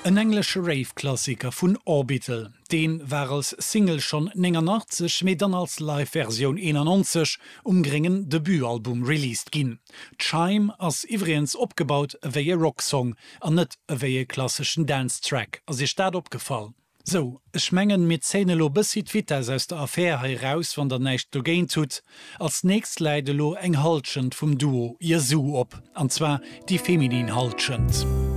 Ein englischer Rave-Klassiker vun Orbital. Den war als Single schon 89, mit dann als Live-Version 91 umgringen Debütalbum released gin. Chime as iwriens opgebaut ewéi Rocksong an net ewéi klassischen Dance-Track, as ich dat opgefallen. So, schmengen mit Zähnelo bissit Vitas aus der Affäre heraus, wann der nächst do gehen tut. Als nächst leidelo eng haltschend vom Duo Yazoo op, anzwa die feminin haltschend.